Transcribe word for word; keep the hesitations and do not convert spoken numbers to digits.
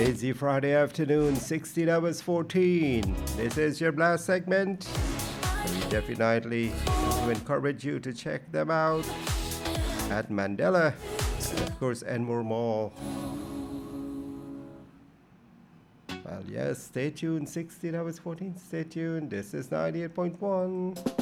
Busy Friday afternoon, sixteen hours fourteen. This is your blast segment. We definitely want to encourage you to check them out at Mandela and of course Enmore Mall. Well, yes, stay tuned. sixteen hours fourteen. Stay tuned. This is ninety-eight point one.